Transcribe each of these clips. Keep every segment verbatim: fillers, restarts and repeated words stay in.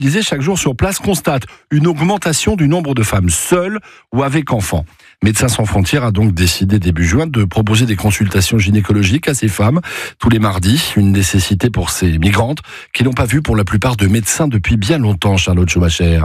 disait chaque jour sur place constate une augmentation du nombre de femmes seules ou avec enfants. Médecins sans frontières a donc décidé début juin de proposer des consultations gynécologiques à ces femmes tous les mardis, une nécessité pour ces migrantes qui n'ont pas vu pour la plupart de médecins depuis bien longtemps. Charlotte Schumacher.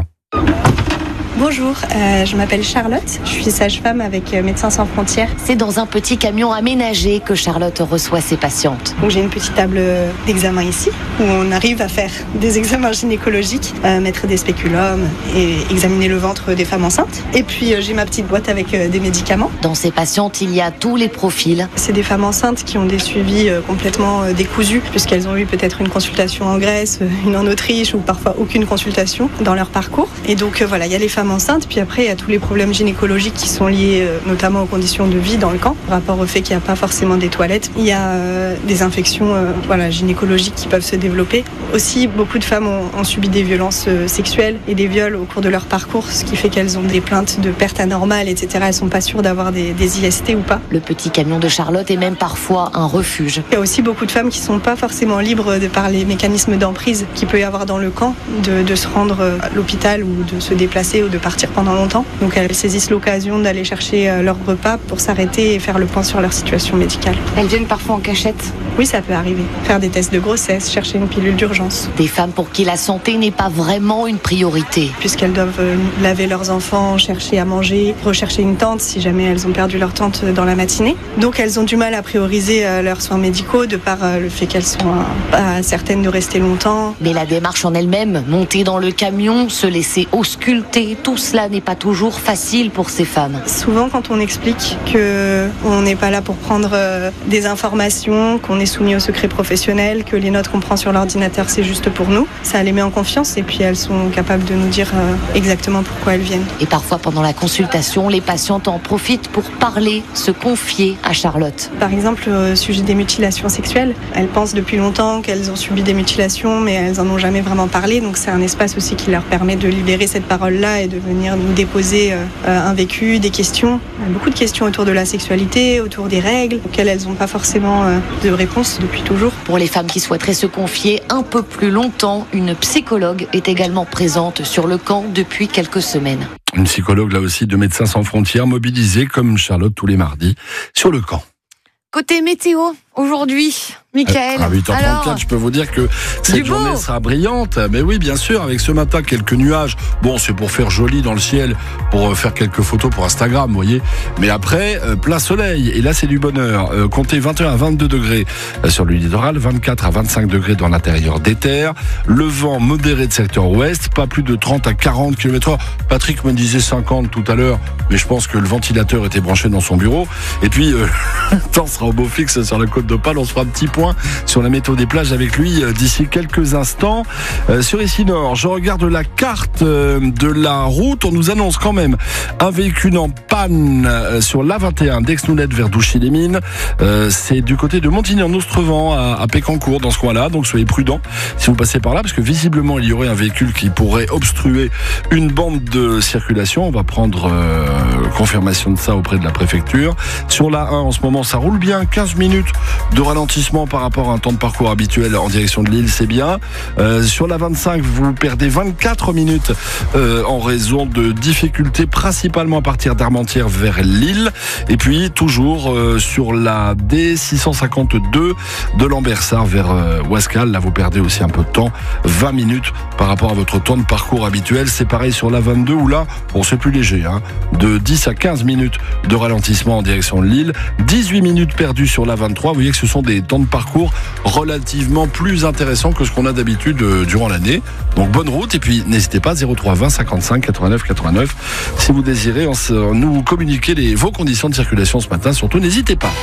Bonjour, euh, je m'appelle Charlotte, je suis sage-femme avec euh, Médecins sans frontières. C'est dans un petit camion aménagé que Charlotte reçoit ses patientes. Donc j'ai une petite table d'examen ici, où on arrive à faire des examens gynécologiques, euh, mettre des spéculums et examiner le ventre des femmes enceintes. Et puis euh, j'ai ma petite boîte avec euh, des médicaments. Dans ces patientes, il y a tous les profils. C'est des femmes enceintes qui ont des suivis euh, complètement euh, décousus, puisqu'elles ont eu peut-être une consultation en Grèce, une en Autriche, ou parfois aucune consultation dans leur parcours. Et donc euh, voilà, il y a les femmes enceintes, puis après il y a tous les problèmes gynécologiques qui sont liés euh, notamment aux conditions de vie dans le camp, par rapport au fait qu'il n'y a pas forcément des toilettes. Il y a euh, des infections euh, voilà, gynécologiques qui peuvent se développer. Aussi, beaucoup de femmes ont, ont subi des violences euh, sexuelles et des viols au cours de leur parcours, ce qui fait qu'elles ont des plaintes de perte anormale, et cetera. Elles ne sont pas sûres d'avoir des, des I S T ou pas. Le petit camion de Charlotte est même parfois un refuge. Il y a aussi beaucoup de femmes qui ne sont pas forcément libres de par les mécanismes d'emprise qu'il peut y avoir dans le camp, de, de se rendre à l'hôpital ou de se déplacer ou de partir pendant longtemps. Donc elles saisissent l'occasion d'aller chercher leur repas pour s'arrêter et faire le point sur leur situation médicale. Elles viennent parfois en cachette. Oui, ça peut arriver. Faire des tests de grossesse, chercher une pilule d'urgence. Des femmes pour qui la santé n'est pas vraiment une priorité. Puisqu'elles doivent laver leurs enfants, chercher à manger, rechercher une tente si jamais elles ont perdu leur tente dans la matinée. Donc elles ont du mal à prioriser leurs soins médicaux de par le fait qu'elles sont pas certaines de rester longtemps. Mais la démarche en elle-même, monter dans le camion, se laisser ausculter, tout cela n'est pas toujours facile pour ces femmes. Souvent quand on explique qu'on n'est pas là pour prendre des informations, qu'on est soumis au secret professionnel, que les notes qu'on prend sur l'ordinateur c'est juste pour nous, ça les met en confiance et puis elles sont capables de nous dire exactement pourquoi elles viennent. Et parfois pendant la consultation, les patientes en profitent pour parler, se confier à Charlotte. Par exemple au sujet des mutilations sexuelles, elles pensent depuis longtemps qu'elles ont subi des mutilations mais elles en ont jamais vraiment parlé, donc c'est un espace aussi qui leur permet de libérer cette parole-là et de venir nous déposer euh, un vécu, des questions. Il y a beaucoup de questions autour de la sexualité, autour des règles, auxquelles elles n'ont pas forcément euh, de réponse depuis toujours. Pour les femmes qui souhaiteraient se confier un peu plus longtemps, une psychologue est également présente sur le camp depuis quelques semaines. Une psychologue là aussi de Médecins sans frontières mobilisée comme Charlotte tous les mardis sur le camp. Côté météo, aujourd'hui, Mickaël. À huit heures trente-quatre, alors, je peux vous dire que cette du beau. journée sera brillante. Mais oui, bien sûr, avec ce matin quelques nuages. Bon, c'est pour faire joli dans le ciel, pour faire quelques photos pour Instagram, vous voyez. Mais après, euh, plein soleil. Et là, c'est du bonheur. Euh, comptez vingt et un à vingt-deux degrés sur le littoral, vingt-quatre à vingt-cinq degrés dans l'intérieur des terres. Le vent modéré de secteur ouest, pas plus de trente à quarante kilomètres heure. Patrick me disait cinquante tout à l'heure, mais je pense que le ventilateur était branché dans son bureau. Et puis, euh, le temps sera au beau fixe sur la côte d'Opale. On se fera un petit point sur la météo des plages avec lui d'ici quelques instants. Euh, sur Ici Nord, je regarde la carte de la route. On nous annonce quand même un véhicule en panne sur l'A vingt et un d'Aix-Nounette vers Douchy-les-Mines. Euh, c'est du côté de Montigny-en-Ostrevent à, à Pécancourt, dans ce coin-là. Donc soyez prudents si vous passez par là, parce que visiblement il y aurait un véhicule qui pourrait obstruer une bande de circulation. On va prendre euh, confirmation de ça auprès de la préfecture. Sur la un, en ce moment, ça roule bien. quinze minutes de ralentissement par rapport à un temps de parcours habituel en direction de Lille, c'est bien. Euh, sur la vingt-cinq, vous perdez vingt-quatre minutes euh, en raison de difficultés, principalement à partir d'Armentières vers Lille. Et puis, toujours euh, sur la D six cent cinquante-deux de Lambersart vers euh, Ouascal. Là, vous perdez aussi un peu de temps, vingt minutes par rapport à votre temps de parcours habituel. C'est pareil sur la vingt-deux, où là, bon, c'est plus léger, hein, de dix à quinze minutes de ralentissement en direction de Lille. dix-huit minutes perdues sur la vingt-trois. Vous voyez que ce sont des temps de parcours relativement plus intéressants que ce qu'on a d'habitude durant l'année. Donc bonne route, et puis n'hésitez pas, zéro trois vingt cinquante-cinq quatre-vingt-neuf quatre-vingt-neuf si vous désirez nous communiquer les, vos conditions de circulation ce matin. Surtout n'hésitez pas.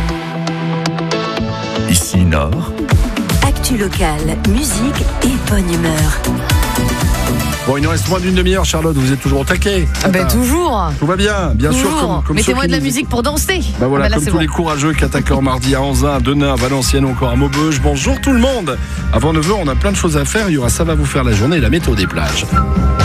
Ici Nord. Actu locale, musique et bonne humeur. Bon, il nous reste moins d'une demi-heure, Charlotte, vous êtes toujours au taquet. Ah ben, toujours. Tout va bien, bien toujours. sûr. Comme, comme Mettez-moi ceux de la qui nous... musique pour danser. Bah voilà, bah là, comme c'est tous bon. les courageux qui attaquent leur mardi à Anzin, à Denain, à Valenciennes ou encore à Maubeuge. Bonjour tout le monde. Avant neuf heures, on a plein de choses à faire. Il y aura Ça va vous faire la journée et la météo des plages.